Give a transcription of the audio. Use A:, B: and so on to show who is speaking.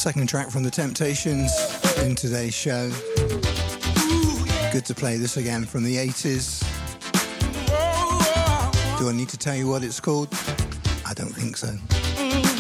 A: Second track from The Temptations in today's show. Good to play this again from the 80s. Do I need to tell you what it's called? I don't think so.